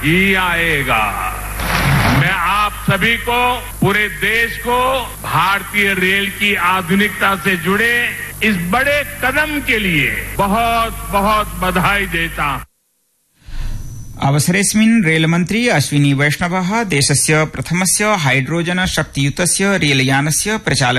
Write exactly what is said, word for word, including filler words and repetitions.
ही आएगा। मैं आप सभी को, पूरे देश को भारतीय रेल की आधुनिकता से जुड़े इस बड़े कदम के लिए बहुत बहुत बधाई देता हूं। अवसरेऽस्मिन् रेलमन्त्री अश्विनी वैष्णवः देशस्य प्रथमस्य हाइड्रोजन शक्तियुतस्य रेलयानस्य प्रचालनम्